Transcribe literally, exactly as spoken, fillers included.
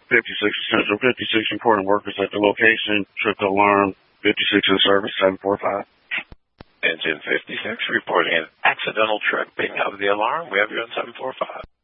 fifty-six Central, fifty-six important workers at the location. Trip to alarm, fifty-six in service, seven four five. Engine fifty-six reporting an accidental tripping of the alarm. We have you on seven four five.